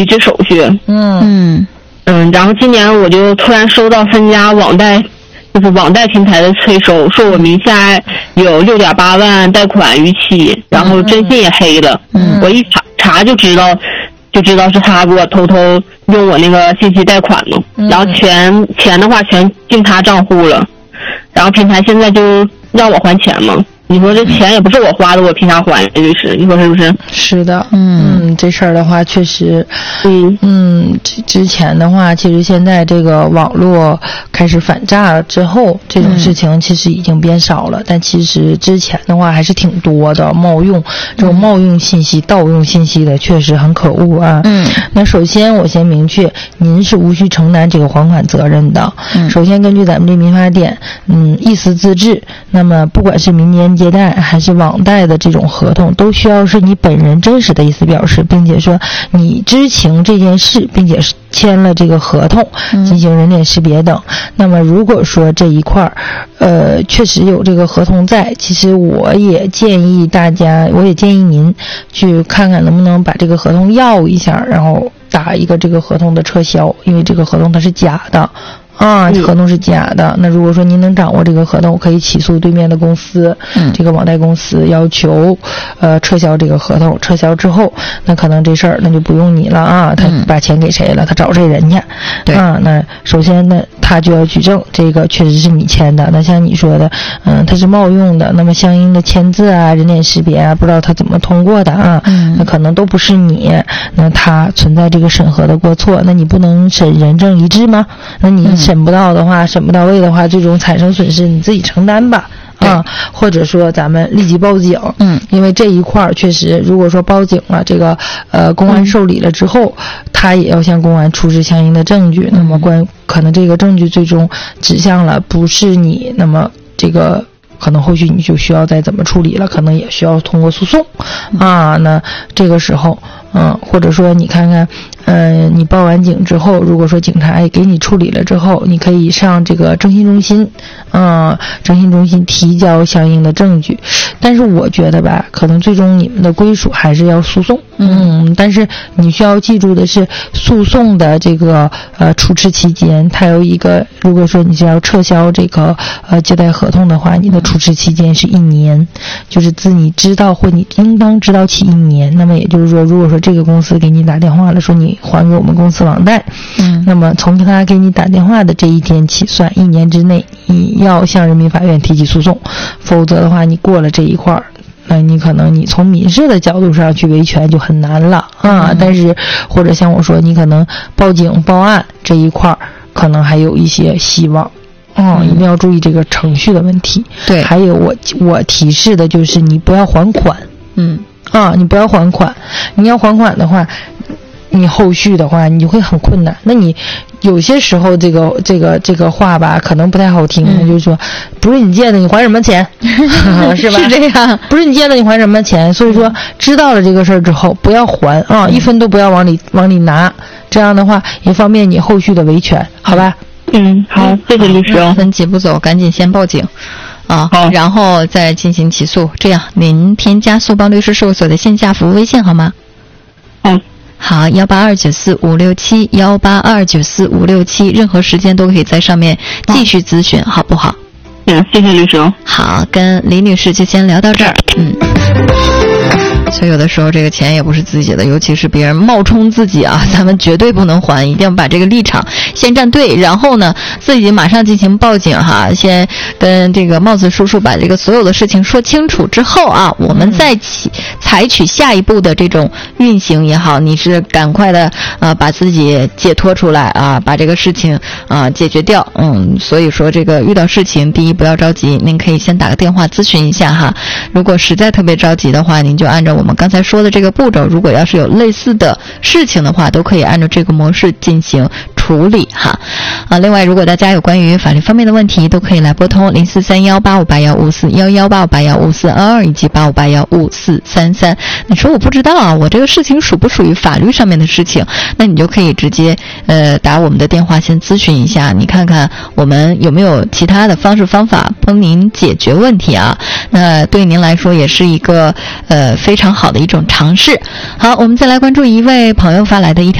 离职手续。然后今年我就突然收到分家网贷，就是网贷平台的催收，说我名下有6.8万贷款逾期，然后征信也黑了。我一查就知道是他给我偷偷用我那个信息贷款了，然后钱的话全进他账户了，然后平台现在就让我还钱嘛。你说这钱也不是我花的，我凭啥还？律师，你说是不是？ 是的，这事儿的话确实，之前的话，其实现在这个网络开始反诈之后，这种事情其实已经变少了，但其实之前的话还是挺多的，这种冒用信息、盗用信息的确实很可恶啊。那首先我先明确，您是无需承担这个还款责任的。首先根据咱们这民法典，意思自治，那么不管是民间借贷还是网贷的这种合同，都需要是你本人真实的意思表示，并且说你知情这件事，并且是签了这个合同，进行人脸识别等。那么如果说这一块确实有这个合同在，其实我也建议您去看看能不能把这个合同要一下，然后打一个这个合同的撤销，因为这个合同它是假的。合同是假的。那如果说您能掌握这个合同，可以起诉对面的公司，这个网贷公司，要求撤销这个合同。撤销之后，那可能这事儿那就不用你了啊，他把钱给谁了，他找谁人去？那首先呢，他就要举证这个确实是你签的。那像你说的，他是冒用的，那么相应的签字啊、人脸识别啊，不知道他怎么通过的啊，那可能都不是你，那他存在这个审核的过错，那你不能审人证一致吗？那你审不到的话，审不到位的话，最终产生损失你自己承担吧。或者说咱们立即报警。因为这一块确实，如果说报警了，这个公安受理了之后，他也要向公安出示相应的证据。那么可能这个证据最终指向了不是你，那么这个可能后续你就需要再怎么处理了，可能也需要通过诉讼那这个时候或者说你看看你报完警之后，如果说警察也给你处理了之后，你可以上这个征信中心提交相应的证据。但是我觉得吧，可能最终你们的归属还是要诉讼。但是你需要记住的是，诉讼的这个处置期间，它有一个，如果说你是要撤销这个借贷合同的话，你的处置期间是1年，就是自你知道或你应当知道起1年。那么也就是说，如果说这个公司给你打电话了，说你还给我们公司网贷，那么从他给你打电话的这一天起算1年之内，你要向人民法院提起诉讼，否则的话，你过了这一块，那你可能你从民事的角度上去维权就很难了但是或者像我说，你可能报警报案这一块可能还有一些希望。一定要注意这个程序的问题。对，还有我提示的就是你不要还款。你不要还款，你要还款的话，你后续的话你就会很困难。那你有些时候这个话吧，可能不太好听，就是说不是你借的，你还什么钱？是吧？是这样，不是你借的，你还什么钱？所以说知道了这个事儿之后，不要还1分都不要往里拿，这样的话也方便你后续的维权，好吧？ 好，谢谢律师。 分级不走，赶紧先报警。然后再进行起诉。这样，您添加速帮律师事务所的线下服务微信好吗？好，182945567，182945567，任何时间都可以在上面继续咨询，好不好？ 谢谢律师。好， 跟李女士就先聊到这儿。所以有的时候这个钱也不是自己的，尤其是别人冒充自己啊，咱们绝对不能还，一定要把这个立场先站对，然后呢自己马上进行报警先跟这个帽子叔叔把这个所有的事情说清楚之后我们再采取下一步的这种运行也好，你是赶快的把自己解脱出来把这个事情解决掉。所以说这个遇到事情，第一不要着急，您可以先打个电话咨询一下如果实在特别着急的话，您就按照我们刚才说的这个步骤，如果要是有类似的事情的话，都可以按照这个模式进行处理另外如果大家有关于法律方面的问题，都可以来拨通04318581541185815422以及85815433。你说我不知道我这个事情属不属于法律上面的事情，那你就可以直接打我们的电话先咨询一下，你看看我们有没有其他的方式方法帮您解决问题那对您来说也是一个非常好的一种尝试。好，我们再来关注一位朋友发来的一条